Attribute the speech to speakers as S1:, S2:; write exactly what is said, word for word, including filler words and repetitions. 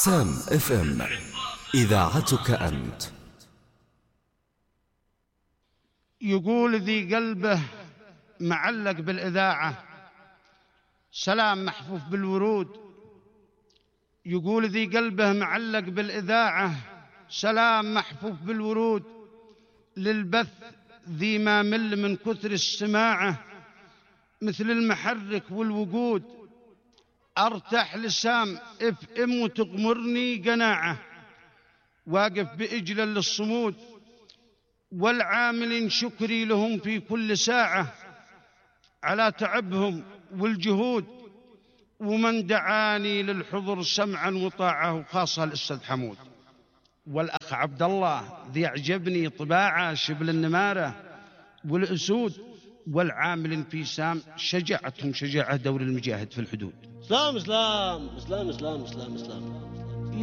S1: سام اف ام، إذاعتك أنت.
S2: يقول ذي قلبه معلق بالإذاعة سلام محفوف بالورود. يقول ذي قلبه معلق بالإذاعة سلام محفوف بالورود. للبث ذي ما مل من كثر السماعة مثل المحرك والوقود. أرتاح لسام اف ام وتغمرني قناعة، واقف بإجلل للصمود، والعاملين شكري لهم في كل ساعة على تعبهم والجهود. ومن دعاني للحضور سمعا وطاعه خاصة الأستاذ حمود. والأخ عبد الله ذي أعجبني طباعه شبل النمارة والأسود. والعامل في سام شجاعتهم شجاعة دور المجاهد في الحدود.
S3: اسلام اسلام اسلام اسلام اسلام اسلام